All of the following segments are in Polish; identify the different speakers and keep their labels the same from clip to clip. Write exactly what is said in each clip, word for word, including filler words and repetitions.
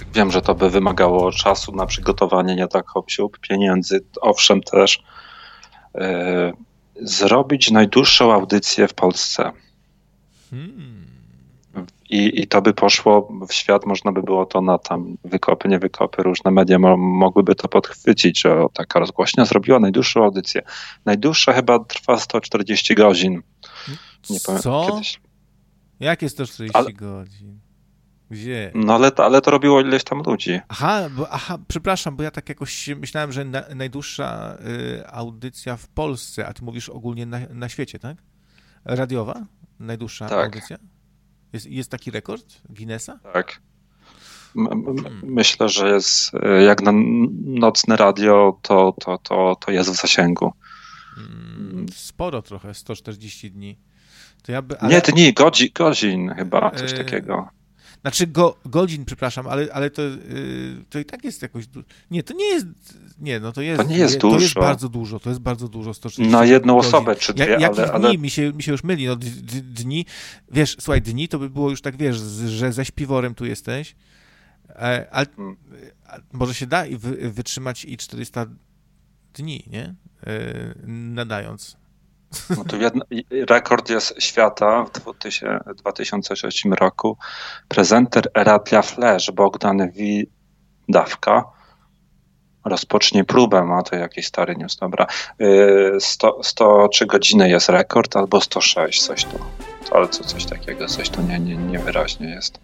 Speaker 1: Wiem, że to by wymagało czasu na przygotowanie, nie tak hop-siup, pieniędzy, owszem też. Yy, zrobić najdłuższą audycję w Polsce.
Speaker 2: Hmm.
Speaker 1: I, I to by poszło w świat, można by było to na tam wykopy, nie wykopy, różne media mo- mogłyby to podchwycić, że o, taka rozgłośnia zrobiła najdłuższą audycję. Najdłuższa chyba trwa sto czterdzieści godzin. Nie pamiętam
Speaker 2: Co?
Speaker 1: kiedyś.
Speaker 2: Jakie sto czterdzieści
Speaker 1: Ale,
Speaker 2: godzin? Gdzie?
Speaker 1: no ale, ale to robiło ileś tam ludzi.
Speaker 2: Aha, bo, aha, przepraszam, bo ja tak jakoś myślałem, że na, najdłuższa y, audycja w Polsce, a ty mówisz ogólnie na, na świecie, tak? Radiowa? Najdłuższa
Speaker 1: Tak.
Speaker 2: audycja? Jest, jest taki rekord Guinnessa?
Speaker 1: Tak. M- m- myślę, że jest e, jak na nocne radio, to, to, to, to jest w zasięgu.
Speaker 2: Mm, sporo trochę, sto czterdzieści dni. To ja by, ale...
Speaker 1: Nie dni, godzin, godzin chyba, coś
Speaker 2: e...
Speaker 1: takiego.
Speaker 2: Znaczy go, godzin, przepraszam, ale, ale to, yy, to i tak jest jakoś... Du... Nie, to nie jest... Nie, no to jest...
Speaker 1: To nie jest
Speaker 2: je,
Speaker 1: dużo.
Speaker 2: To jest bardzo dużo, to jest bardzo dużo, sto czterdzieści
Speaker 1: Na jedną
Speaker 2: godzin.
Speaker 1: osobę czy dwie,
Speaker 2: ja, jakich
Speaker 1: ale...
Speaker 2: dni?
Speaker 1: ale...
Speaker 2: Mi, się, mi się już myli, no d, d, dni... Wiesz, słuchaj, dni to by było już tak, wiesz, z, że ze śpiworem tu jesteś, e, ale
Speaker 1: Hmm.
Speaker 2: może się da i wy, wytrzymać i czterysta dni, nie? E, nadając.
Speaker 1: No to jedno, rekord jest świata w dwa tysiące trzecim roku. Prezenter Radia Flash Bogdan Widawka rozpocznie próbę, ma to jakiś stary news, dobra. sto, sto trzy godziny jest rekord, albo sto sześć, coś tu. Ale co, coś takiego, coś tu nie, nie, niewyraźnie jest.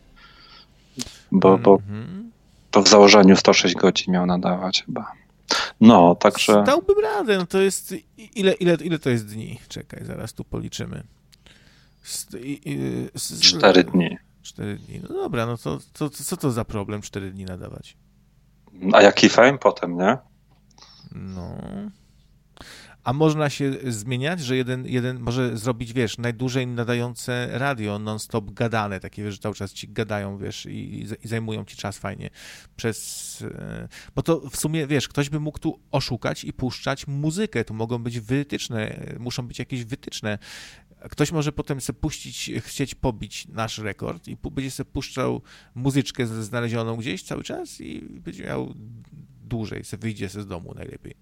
Speaker 1: Bo, bo to w założeniu sto sześć godzin miał nadawać chyba. No, także...
Speaker 2: Dałbym radę, no to jest... Ile, ile, ile to jest dni? Czekaj, zaraz tu policzymy. St- i, i, z,
Speaker 1: Cztery dni.
Speaker 2: Cztery dni. No dobra, no to, to, to co to za problem cztery dni nadawać?
Speaker 1: A jaki fame potem, nie?
Speaker 2: No... A można się zmieniać, że jeden, jeden może zrobić, wiesz, najdłużej nadające radio, non-stop gadane, takie, że cały czas ci gadają, wiesz, i, i zajmują ci czas fajnie przez... Bo to w sumie, wiesz, ktoś by mógł tu oszukać i puszczać muzykę, tu mogą być wytyczne, muszą być jakieś wytyczne. Ktoś może potem sobie puścić, chcieć pobić nasz rekord i będzie sobie puszczał muzyczkę znalezioną gdzieś cały czas i będzie miał dłużej, sobie wyjdzie sobie z domu najlepiej.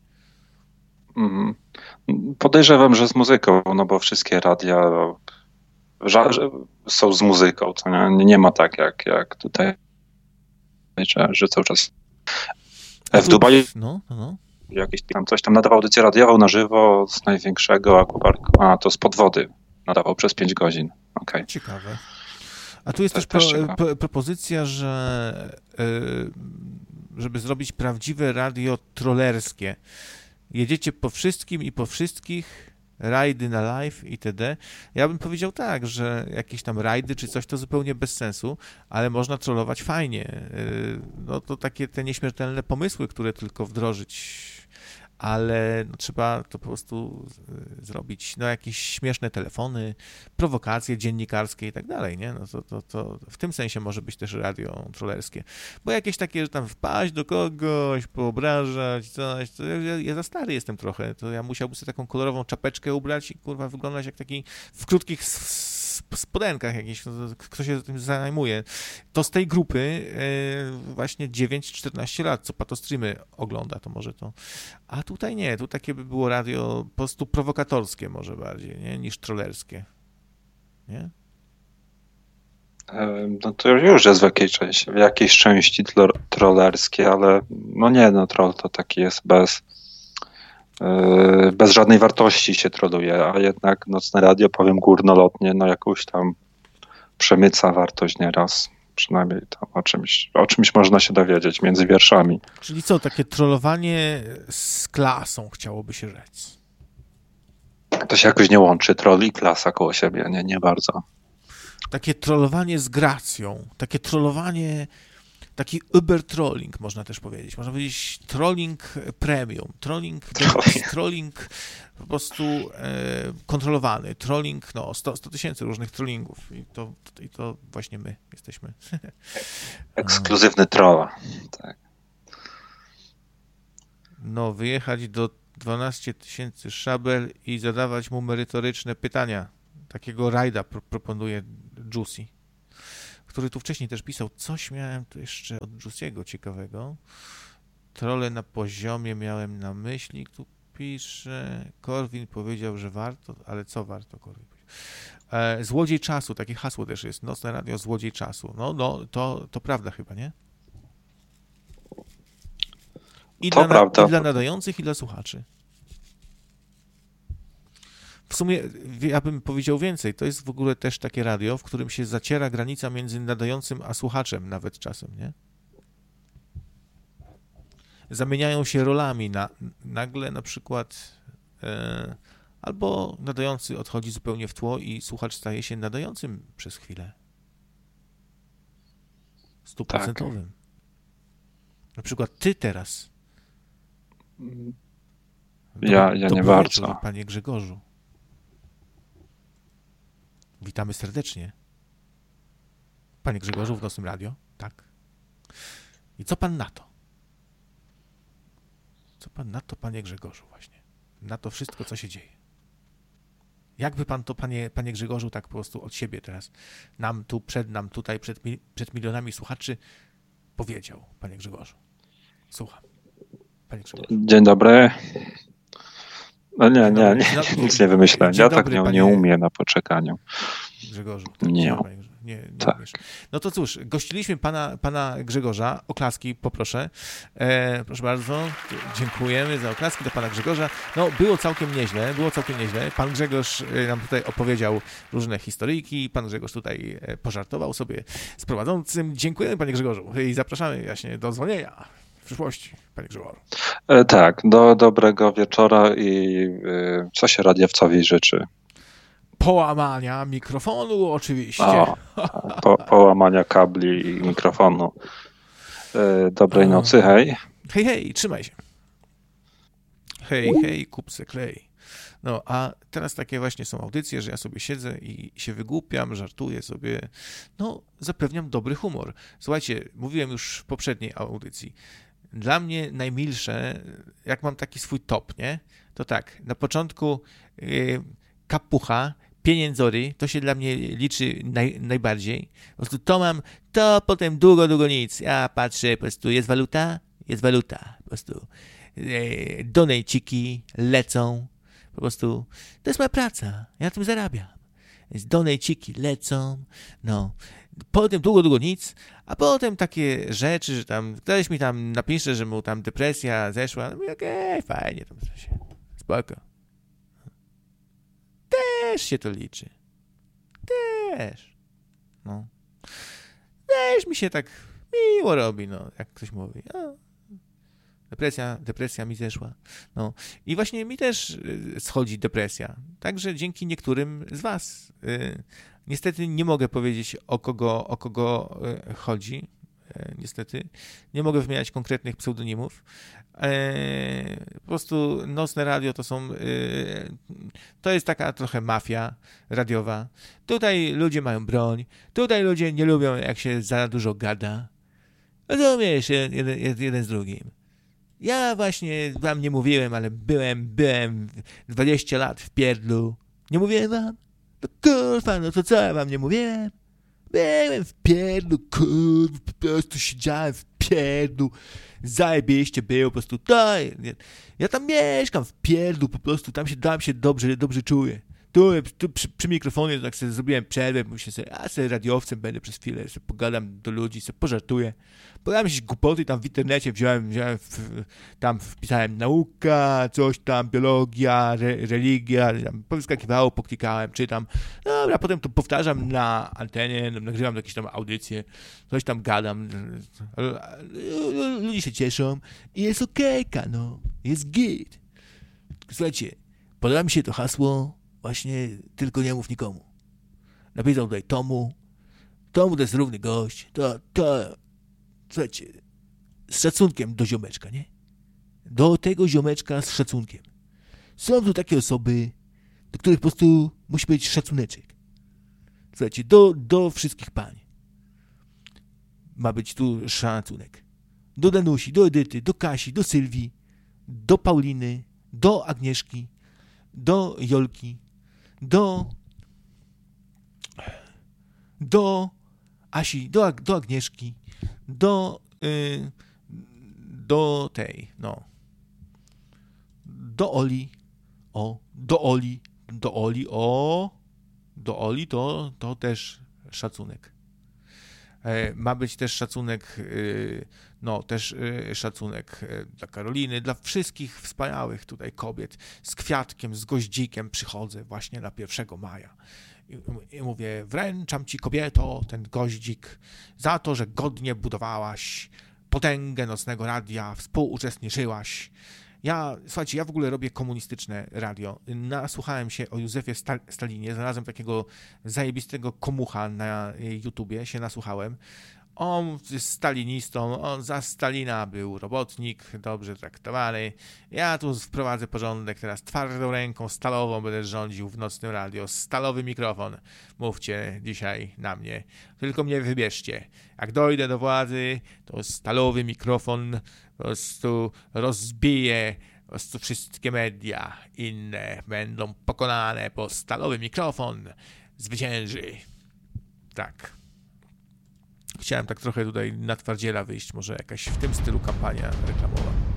Speaker 1: Mm. Podejrzewam, że z muzyką, no bo wszystkie radia że, że są z muzyką, to nie, nie ma tak jak, jak tutaj, że, że cały czas w Dubaju
Speaker 2: no, no.
Speaker 1: jakieś tam coś tam nadawał audycję radiową na żywo z największego aquaparku, a to z podwody nadawał przez pięć godzin. Okay.
Speaker 2: Ciekawe. A tu jest też,
Speaker 1: też
Speaker 2: pro, pro, propozycja, że żeby zrobić prawdziwe radio trollerskie. Jedziecie po wszystkim i po wszystkich, rajdy na live itd. Ja bym powiedział tak, że jakieś tam rajdy czy coś to zupełnie bez sensu, ale można trollować fajnie. No to takie te nieśmiertelne pomysły, które tylko wdrożyć, ale no, trzeba to po prostu zrobić, no jakieś śmieszne telefony, prowokacje dziennikarskie i tak dalej, nie? No to, to, to w tym sensie może być też radio trollerskie, bo jakieś takie, że tam wpaść do kogoś, poobrażać, coś, to ja, ja za stary jestem trochę, to ja musiałbym sobie taką kolorową czapeczkę ubrać i kurwa wyglądać jak taki w krótkich spodenkach jakiś, kto się tym zajmuje. To z tej grupy e, właśnie dziewięć czternaście lat, co patostreamy ogląda, to może to. A tutaj nie, tu takie by było radio po prostu prowokatorskie może bardziej, nie? Niż trollerskie. Nie?
Speaker 1: No to już jest w jakiejś części, w jakiejś części trollerskie, ale no nie, no troll to taki jest bez bez żadnej wartości się troluje, a jednak nocne radio, powiem górnolotnie, no jakąś tam przemyca wartość nieraz. Przynajmniej tam o czymś, o czymś można się dowiedzieć między wierszami.
Speaker 2: Czyli co, takie trollowanie z klasą, chciałoby się rzec.
Speaker 1: To się jakoś nie łączy, troll i klasa koło siebie, nie, nie bardzo.
Speaker 2: Takie trollowanie z gracją, takie trollowanie, taki uber trolling można też powiedzieć. Można powiedzieć trolling premium, trolling, trolling. trolling po prostu e, kontrolowany, trolling, no sto tysięcy różnych trollingów i to, i to właśnie my jesteśmy.
Speaker 1: Ekskluzywny troll. Tak.
Speaker 2: No, wyjechać do dwanaście tysięcy szabel i zadawać mu merytoryczne pytania. Takiego rajda pro, proponuje Juicy. który tu wcześniej też pisał, coś miałem tu jeszcze od Juicy'ego ciekawego. Trolle na poziomie miałem na myśli, tu pisze, Korwin powiedział, że warto, ale co warto, Korwin powiedział? E, Złodziej czasu, takie hasło też jest, Nocne Radio Złodziej czasu. No, no, to, to prawda chyba, nie? I,
Speaker 1: to
Speaker 2: dla,
Speaker 1: prawda.
Speaker 2: I dla nadających, i dla słuchaczy. W sumie, ja bym powiedział więcej, to jest w ogóle też takie radio, w którym się zaciera granica między nadającym a słuchaczem nawet czasem, nie? Zamieniają się rolami, na, nagle na przykład e, albo nadający odchodzi zupełnie w tło i słuchacz staje się nadającym przez chwilę. Stuprocentowym. Tak. Na przykład ty teraz.
Speaker 1: Ja, ja nie bardzo.
Speaker 2: Wieczór, panie Grzegorzu. Witamy serdecznie. Panie Grzegorzu w Nocnym Radio. Tak. I co pan na to? Co pan na to, panie Grzegorzu, właśnie? Na to wszystko, co się dzieje. Jakby pan to, panie, panie Grzegorzu, tak po prostu od siebie teraz, nam tu, przed nam tutaj, przed, przed milionami słuchaczy powiedział, panie Grzegorzu. Słucham. Panie Grzegorzu.
Speaker 1: Dzień dobry. No nie, nie, nie, nie nic nie wymyślę. Ja dobry, tak nie, panie... nie umiem na poczekaniu.
Speaker 2: Grzegorzu. Tak,
Speaker 1: nie.
Speaker 2: Nie, nie
Speaker 1: tak.
Speaker 2: Umiesz. No to cóż, gościliśmy pana, pana Grzegorza. Oklaski poproszę. E, proszę bardzo, dziękujemy za oklaski do pana Grzegorza. No, było całkiem nieźle, było całkiem nieźle. Pan Grzegorz nam tutaj opowiedział różne historyjki, pan Grzegorz tutaj pożartował sobie z prowadzącym. Dziękujemy, panie Grzegorzu, i zapraszamy właśnie do dzwonienia w przyszłości, panie Grzegorzu.
Speaker 1: E, tak, do dobrego wieczora i y, co się radiowcowi życzy?
Speaker 2: Połamania mikrofonu oczywiście.
Speaker 1: O, po, połamania kabli i mikrofonu. E, dobrej nocy, hej.
Speaker 2: Hej, hej, trzymaj się. Hej, hej, kupce klej. No, a teraz takie właśnie są audycje, że ja sobie siedzę i się wygłupiam, żartuję sobie. No, zapewniam dobry humor. Słuchajcie, mówiłem już w poprzedniej audycji. Dla mnie najmilsze, jak mam taki swój top, nie? To tak, na początku yy, kapucha, pieniędzory, to się dla mnie liczy naj, najbardziej. Po prostu to mam, to potem długo, długo nic. Ja patrzę, po prostu jest waluta, jest waluta. Po prostu e, donejciki lecą. Po prostu to jest moja praca. Ja na tym zarabiam. Donejciki lecą. No. Potem długo, długo nic, a potem takie rzeczy, że tam ktoś mi tam napisze, że mu tam depresja zeszła. No mówię, okej, okay, fajnie, tam się, spoko. Też się to liczy. Też. No. Też mi się tak miło robi, no, jak ktoś mówi. O, depresja, depresja mi zeszła. No. I właśnie mi też schodzi depresja. Także dzięki niektórym z was. Yy, niestety nie mogę powiedzieć, o kogo, o kogo yy, chodzi. Yy, niestety. Nie mogę wymieniać konkretnych pseudonimów. Po prostu Nocne Radio to są, to jest taka trochę mafia radiowa. Tutaj ludzie mają broń, tutaj ludzie nie lubią, jak się za dużo gada. Rozumiesz, jeden, jeden z drugim. Ja właśnie wam nie mówiłem, ale byłem, byłem dwadzieścia lat w pierdlu. Nie mówiłem wam? No kurwa, no to co ja wam nie mówiłem? Byłem w pierdlu, kurwa, po prostu siedziałem w pierdlu. Zajebiście było, po prostu to, ja, ja tam mieszkam w pierdlu, po prostu tam się, tam się dobrze, dobrze czuję. Tu, tu przy, przy mikrofonie tak sobie zrobiłem przerwę, myślę sobie, a sobie radiowcem będę przez chwilę, sobie pogadam do ludzi, sobie pożartuję. Podałem się głupoty, tam w internecie wziąłem, wziąłem w, tam wpisałem nauka, coś tam, biologia, re, religia, tam powyskakiwało, poklikałem, czytam. Dobra, potem to powtarzam na antenie, nagrywam jakieś tam audycje, coś tam gadam. Ludzie się cieszą i jest okejka, no, jest git. Słuchajcie, podoba mi się to hasło, właśnie tylko nie mów nikomu. Napisał tutaj Tomu. Tomu to jest równy gość. To, to, słuchajcie, z szacunkiem do ziomeczka, nie? Do tego ziomeczka z szacunkiem. Są tu takie osoby, do których po prostu musi być szacuneczek. Słuchajcie, do, do wszystkich pań ma być tu szacunek. Do Danusi, do Edyty, do Kasi, do Sylwii, do Pauliny, do Agnieszki, do Jolki, do do Asi, do, Ag- do Agnieszki, do, y, do tej, no, do Oli, o, do Oli, do Oli, o, do Oli to, to też szacunek. E, ma być też szacunek, y, no, też y, szacunek y, dla Karoliny, dla wszystkich wspaniałych tutaj kobiet. Z kwiatkiem, z goździkiem przychodzę właśnie na pierwszego maja. I, i mówię, wręczam ci, kobieto, ten goździk za to, że godnie budowałaś potęgę Nocnego Radia, współuczestniczyłaś. Ja, słuchajcie, ja w ogóle robię komunistyczne radio. Nasłuchałem się o Józefie Stalinie, znalazłem takiego zajebistego komucha na YouTubie, się nasłuchałem. On jest stalinistą, on za Stalina był robotnik, dobrze traktowany. Ja tu wprowadzę porządek, teraz twardą ręką, stalową będę rządził w Nocnym Radio. Stalowy mikrofon, mówcie dzisiaj na mnie. Tylko mnie wybierzcie. Jak dojdę do władzy, to stalowy mikrofon po prostu rozbije po prostu wszystkie media inne. Będą pokonane, bo stalowy mikrofon zwycięży. Tak. Chciałem tak trochę tutaj na twardziela wyjść, może jakaś w tym stylu kampania reklamowa.